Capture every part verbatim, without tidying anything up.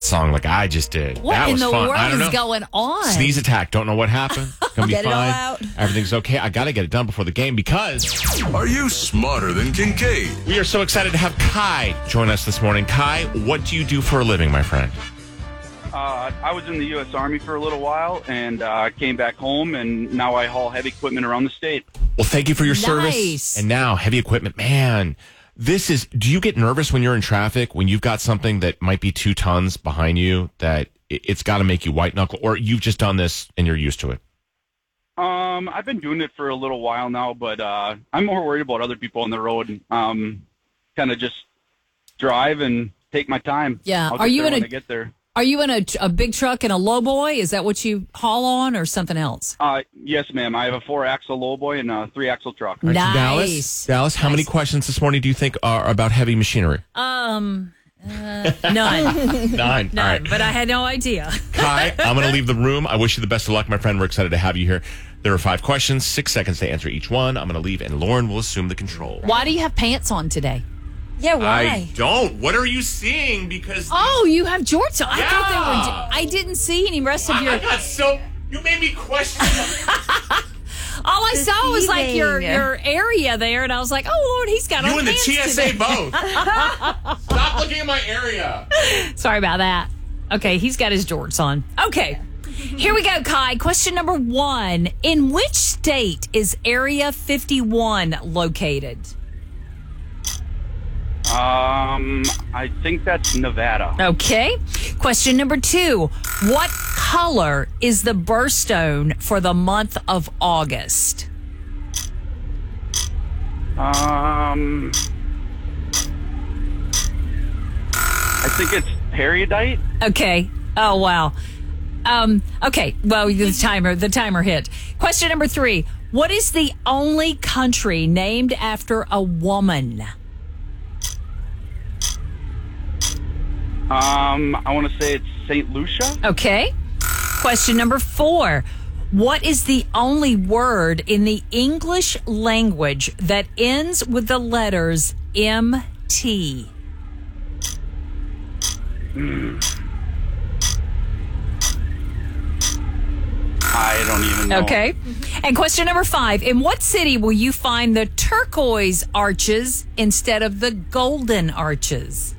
song like I just did. What that in was the fun. world I don't is know. going on? Sneeze attack. Don't know what happened. Gonna be Get it all fine. out. Everything's okay. I got to get it done before the game because Are you smarter than Kincaid? we are so excited to have Kai join us this morning. Kai, what do you do for a living, my friend? Uh, I was in the U S Army for a little while, and I uh, came back home, and now I haul heavy equipment around the state. Well, thank you for your Nice. service. And now, heavy equipment. Man, this is, do you get nervous when you're in traffic, when you've got something that might be two tons behind you, that it- it's got to make you white knuckle, or you've just done this and you're used to it? Um, I've been doing it for a little while now, but uh, I'm more worried about other people on the road. Um, kind of just drive and take my time. Yeah. I'll Are get you there in when a- I get there? Are you in a, a big truck and a lowboy? Is that what you haul on or something else? Uh, yes, ma'am. I have a four-axle lowboy and a three-axle truck. All right, so Nice. Dallas, Dallas, how many questions this morning do you think are about heavy machinery? Um, uh, none. Nine. None. All right. But I had no idea. Kai, I'm going to leave the room. I wish you the best of luck, my friend. We're excited to have you here. There are five questions, six seconds to answer each one. I'm going to leave, and Lauren will assume the control. Why do you have pants on today? Yeah, I why? don't. What are you seeing? Because Oh, you have jorts on. I thought they Yeah. were. I didn't see any rest of I, your. I got so. You made me question. All I saw was like your Deceiving. your area there, and I was like, "Oh Lord, he's got You on and the pants T S today." A both. Stop looking at my area. Sorry about that. Okay, he's got his jorts on. Okay, here we go, Kai. Question number one: in which state is Area fifty-one located? Um, I think that's Nevada. Okay. Question number two: what color is the birthstone for the month of August? Um, I think it's Peridite. Okay. Oh wow. Um, okay. Well, the timer the timer hit. Question number three: what is the only country named after a woman? Um, I want to say it's Saint Lucia. Okay. Question number four: what is the only word in the English language that ends with the letters M T? I don't even know. Okay. And question number five: in what city will you find the turquoise arches instead of the golden arches?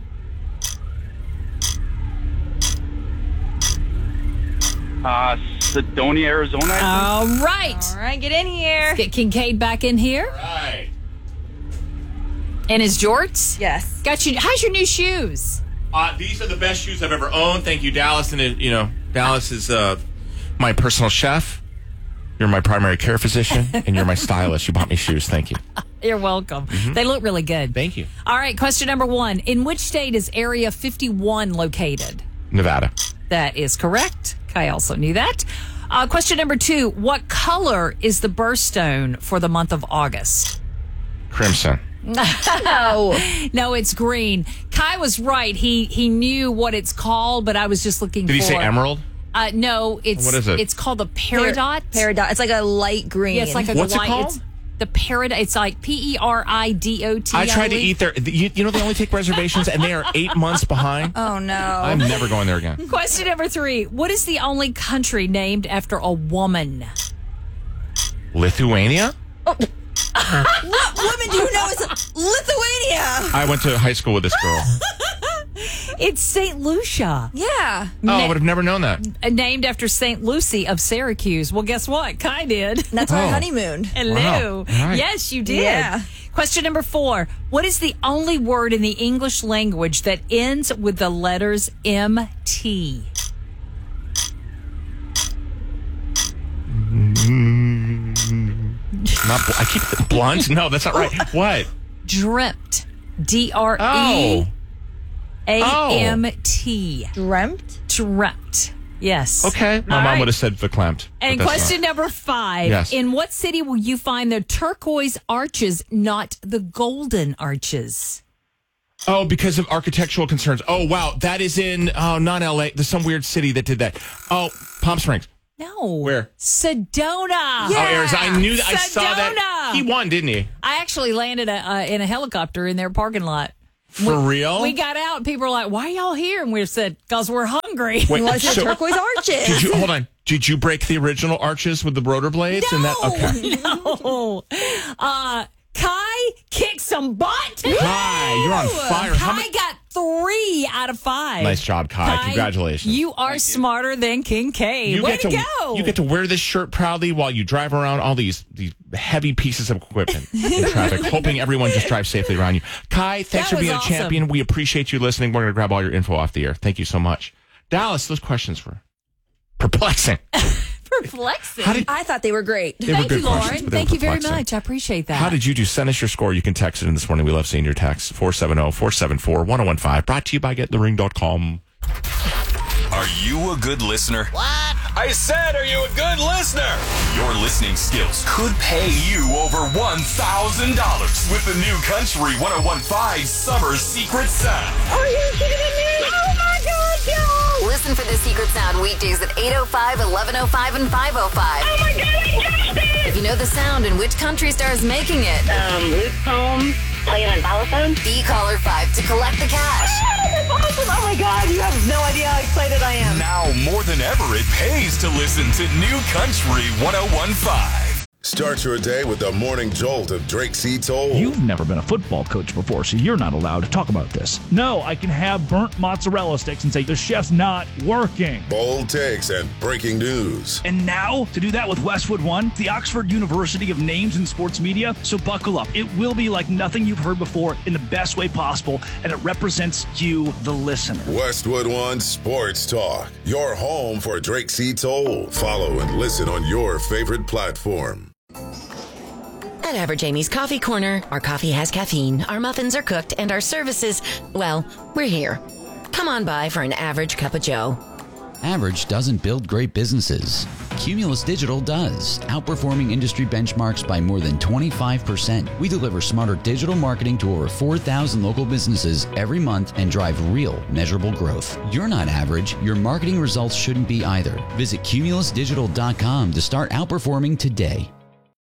Uh, Sedonia, Arizona. I think. All right. All right, get in here. Get Kincaid back in here. Right. And his jorts? Yes. Got you. How's your new shoes? Uh, these are the best shoes I've ever owned. Thank you, Dallas. And, it, you know, Dallas is uh, my personal chef. You're my primary care physician, and you're my stylist. You bought me shoes. Thank you. You're welcome. They look really good. Thank you. All right, question number one. In which state is Area fifty-one located? Nevada. That is correct. Kai also knew that. Uh, question number two. What color is the birthstone for the month of August? Crimson. Oh, No, it's green. Kai was right. He he knew what it's called, but I was just looking Did for... he say emerald? Uh, no, it's What is it? It's called the peridot. peridot. It's like a light green. Yeah, it's like a What's it light- called? It's the peridot. It's like P E R I D O T. I tried to believe. eat there. You, you know, they only take reservations, and they are eight months behind. Oh no. I'm never going there again. Question number three. What is the only country named after a woman? Lithuania? What woman do you know is Lithuania? I went to high school with this girl. It's Saint Lucia, Yeah. Oh, I would have never known that. uh, named after Saint Lucy of Syracuse. Well, guess what? Kai did. That's where I Oh. honeymooned. Hello. Wow. All right. Yes, you did. Yeah. Question number four. What is the only word in the English language that ends with the letters M T? Not bl- I keep blunt. No, that's not right. What? Dreamt. D R E Oh. A M T. Dreamt? Dreamt. Yes. Okay. My All mom right. would have said verklempt. but And that's question not. number five. Yes. In what city will you find the turquoise arches, not the golden arches? Oh, because of architectural concerns. Oh, wow. That is in, oh, not L A. There's some weird city that did that. Oh, Palm Springs. No. Where? Sedona. Oh, Arizona. I knew that. I saw that. Sedona. He won, didn't he? I actually landed a, uh, in a helicopter in their parking lot. For real? We got out. People were like, why y'all here? And we said, because we're hungry. hungry. You want to see the turquoise arches? Did you hold on? Did you break the original arches with the rotor blades? No, and that, okay. no. Uh, Kai kicked some butt today. Kai, you're on fire. How Kai many- got three out of five. Nice job, Kai. Congratulations. You are smarter than Kincaid. You Way get to, to, go. You get to wear this shirt proudly while you drive around all these these heavy pieces of equipment in traffic, hoping everyone just drives safely around you. Kai, thanks That for being was a champion. awesome. We appreciate you listening. We're going to grab all your info off the air. Thank you so much. Dallas, those questions were perplexing. Perplexing. How did, I thought they were great. they were Thank good you, questions, Lauren. but they Thank were you very perplexing. much. I appreciate that. How did you do? Send us your score. You can text it in this morning. We love seeing your text. four seven zero, four seven four, one zero one five. Brought to you by get the ring dot com. Are you a good listener? What? I said, are you a good listener? Your listening skills could pay you over one thousand dollars with the new Country one oh one point five Summer Secret Sound. Are you kidding me? Oh my God, yo! Listen for the secret sound weekdays at eight oh five, eleven oh five, and five oh five. Oh my God, I guessed it! If you know the sound and which country star is making it, Um, Luke Combs, playing on Balafone. be caller five to collect the cash. That's awesome! Oh my God, you have no idea how excited I am. Now more than ever, it pays to listen to New Country one oh one point five. Start your day with the morning jolt of Drake C. Toll. You've never been a football coach before, so you're not allowed to talk about this. No, I can have burnt mozzarella sticks and say the chef's not working. Bold takes and breaking news. And now, to do that with Westwood One, the Oxford University of Names in Sports Media, so buckle up. It will be like nothing you've heard before in the best way possible, and it represents you, the listener. Westwood One Sports Talk. Your home for Drake C. Toll. Follow and listen on your favorite platform. At Average Amy's Coffee Corner, our coffee has caffeine, our muffins are cooked, and our services, well, we're here. Come on by for an average cup of joe. Average doesn't build great businesses. Cumulus Digital does, outperforming industry benchmarks by more than twenty-five percent. We deliver smarter digital marketing to over four thousand local businesses every month and drive real, measurable growth. You're not average. Your marketing results shouldn't be either. Visit cumulus digital dot com to start outperforming today.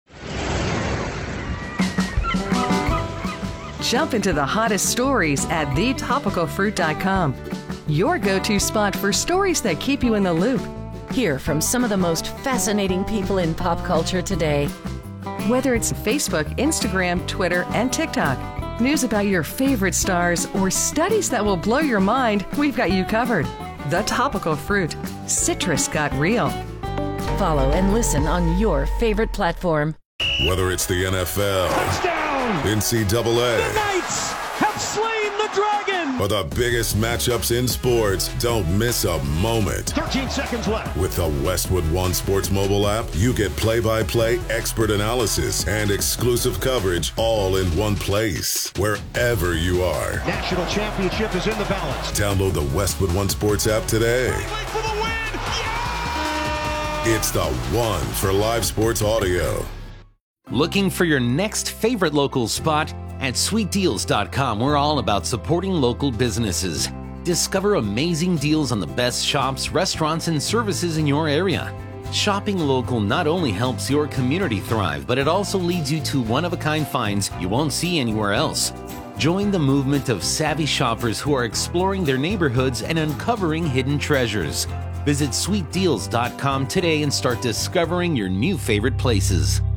Jump into the hottest stories at the topical fruit dot com. Your go-to spot for stories that keep you in the loop. Hear from some of the most fascinating people in pop culture today. Whether it's Facebook, Instagram, Twitter, and TikTok, news about your favorite stars, or studies that will blow your mind, we've got you covered. The Topical Fruit. Citrus got real. Follow and listen on your favorite platform. Whether it's the N F L, Touchdown! N C double A, The Knights have slain the dragon! or the biggest matchups in sports, don't miss a moment. thirteen seconds left. With the Westwood One Sports mobile app, you get play-by-play expert analysis and exclusive coverage all in one place, wherever you are. National championship is in the balance. Download the Westwood One Sports app today. For the win! It's the one for live sports audio. Looking for your next favorite local spot? At sweet deals dot com, we're all about supporting local businesses. Discover amazing deals on the best shops, restaurants, and services in your area. Shopping local not only helps your community thrive, but it also leads you to one-of-a-kind finds you won't see anywhere else. Join the movement of savvy shoppers who are exploring their neighborhoods and uncovering hidden treasures. Visit sweet deals dot com today and start discovering your new favorite places.